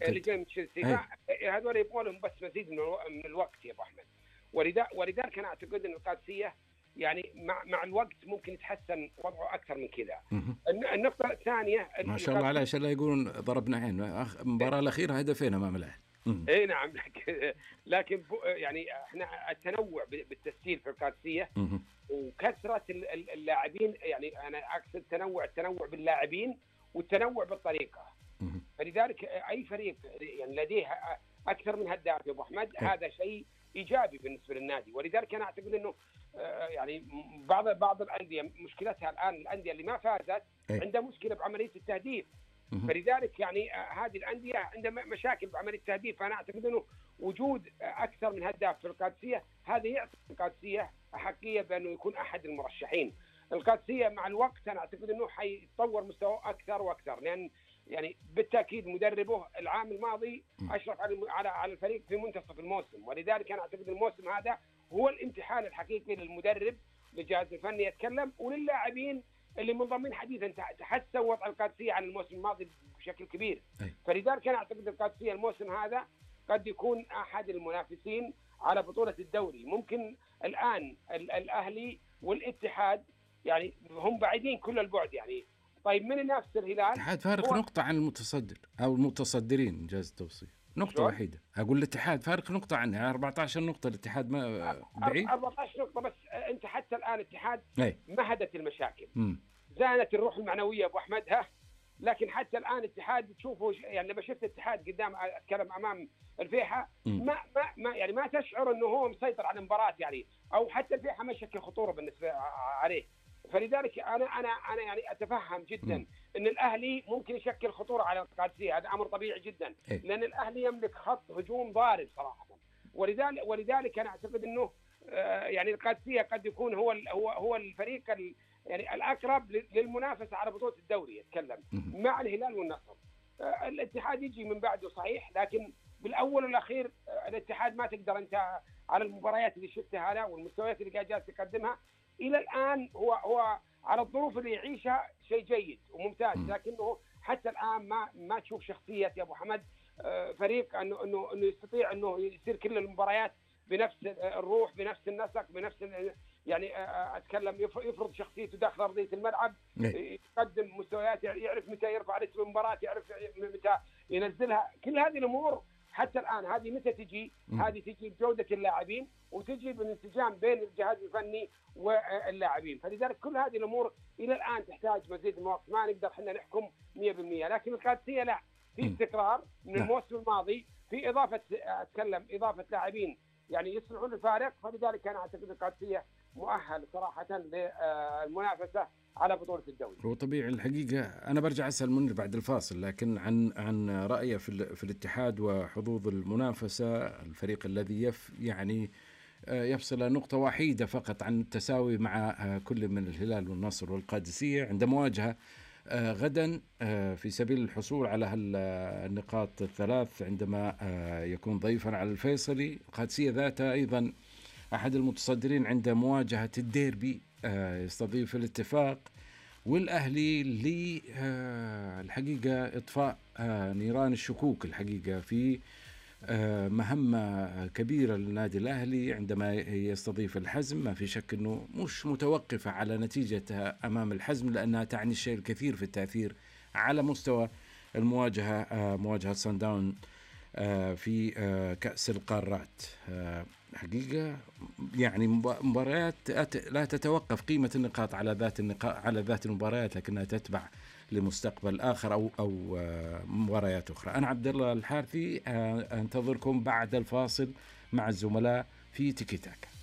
اللي جاي من تشيلسي، هذول يبغون لهم بس مزيد من الوقت يا ابو احمد. ولذلك انا اعتقد ان القادسيه يعني مع الوقت ممكن يتحسن وضعه اكثر من كذا. النقطه الثانيه، ما شاء الله عليه، لا يقولون ضربنا عين المباراه الاخيره هدفين امام الاهلي. اي نعم. لكن يعني احنا التنوع بالتسجيل في القادسيه وكثره اللاعبين، يعني انا اقصد التنوع باللاعبين والتنوع بالطريقه. فلذلك اي فريق يعني لديه اكثر من هداف يا ابو احمد هذا شيء ايجابي بالنسبه للنادي. ولذلك انا اعتقد انه يعني بعض الانديه مشكلتها الان، الانديه اللي ما فازت عندها مشكله بعمليه التهديف. فلذلك يعني هذه الانديه عندها مشاكل بعمليه التهديف. فانا اعتقد انه وجود اكثر من هداف في القادسيه هذا يعطي القادسيه احقيه بانه يكون احد المرشحين. القادسيه مع الوقت انا اعتقد انه حيتطور مستواه اكثر واكثر، لان يعني بالتاكيد مدربه العام الماضي اشرف على الفريق في منتصف الموسم. ولذلك انا اعتقد الموسم هذا هو الامتحان الحقيقي للمدرب، للجهاز الفني يتكلم، وللاعبين اللي منضمين حديثا تحسن وضع القادسيه عن الموسم الماضي بشكل كبير. فلذلك انا اعتقد القادسيه الموسم هذا قد يكون احد المنافسين على بطوله الدوري. ممكن الان الاهلي والاتحاد يعني هم بعيدين كل البعد، يعني طيب من ينافس الهلال؟ الاتحاد فارق نقطه عن المتصدر او المتصدرين انجاز التوصيف، نقطه وحيده. اقول الاتحاد فارق نقطه عنها، 14 نقطه الاتحاد ما بعيد 14 نقطه بس. انت حتى الان الاتحاد مهدت المشاكل، زانت الروح المعنويه ابو احمد لكن حتى الان الاتحاد تشوفه، يعني لما شفت الاتحاد قدام اتكلم امام الفيحة ما تشعر انه هو مسيطر على المباراه يعني، او حتى الفيحة ما شكل خطوره بالنسبه عليه. فلذلك انا يعني اتفهم جدا ان الاهلي ممكن يشكل خطوره على القادسيه، هذا امر طبيعي جدا لان الاهلي يملك خط هجوم ضارب صراحه. ولذلك انا اعتقد انه يعني القادسيه قد يكون هو الفريق يعني الاقرب للمنافسه على بطوله الدوري يتكلم مع الهلال والنصر. الاتحاد يجي من بعده صحيح، لكن بالاول والاخير الاتحاد ما تقدر انت على المباريات اللي شفتها انا والمستويات اللي قاعد جالس يقدمها الى الان هو على الظروف اللي يعيشها شيء جيد وممتاز، لكنه حتى الان ما تشوف شخصيه يا ابو حمد فريق انه يستطيع انه يصير كل المباريات بنفس الروح، بنفس النسق، بنفس يعني اتكلم يفرض شخصيته داخل ارضيه الملعب، يقدم مستويات، يعرف متى يرفع رتم المباراه، يعرف متى ينزلها. كل هذه الامور حتى الان هذه متى تجي؟ هذه تجي بجوده اللاعبين وتجي بالانسجام بين الجهاز الفني واللاعبين. فلذلك كل هذه الامور الى الان تحتاج مزيد من الوقت، ما نقدر احنا نحكم 100%. لكن القادسيه لا، في استقرار من الموسم الماضي، في اضافه لاعبين يعني يصنعون الفارق. فلذلك انا اعتقد القادسيه مؤهل صراحه للمنافسه على بطوله الدوري. هو طبيعي الحقيقه. انا برجع اسال منير بعد الفاصل، لكن عن رايه في الاتحاد وحظوظ المنافسه، الفريق الذي يعني يفصل نقطه وحيده فقط عن التساوي مع كل من الهلال والنصر والقادسيه عند مواجهه غدا في سبيل الحصول على النقاط الثلاث عندما يكون ضيفا على الفيصلي. القادسيه ذاتها ايضا أحد المتصدرين عند مواجهة الديربي يستضيف الاتفاق، والأهلي الحقيقة إطفاء نيران الشكوك الحقيقة في مهمة كبيرة للنادي الأهلي عندما يستضيف الحزم. ما في شك أنه مش متوقفة على نتيجتها أمام الحزم، لأنها تعني الشيء الكثير في التأثير على مستوى المواجهة، مواجهة صن داون في كأس القارات. حقيقة يعني مباريات لا تتوقف قيمة النقاط على ذات المباريات، لكنها تتبع لمستقبل آخر أو مباريات أخرى. أنا عبد الله الحارثي، أنتظركم بعد الفاصل مع الزملاء في تيكي تاكا.